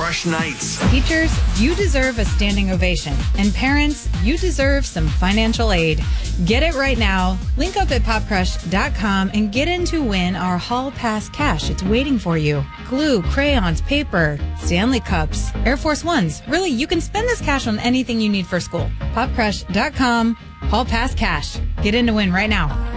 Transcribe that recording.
Crush nights. Teachers, you deserve a standing ovation. And parents, you deserve some financial aid. Get it right now. Link up at popcrush.com and get in to win our Hall Pass cash. It's waiting for you. Glue, crayons, paper, Stanley Cups, Air Force Ones. Really, you can spend this cash on anything you need for school. Popcrush.com, Hall Pass cash. Get in to win right now.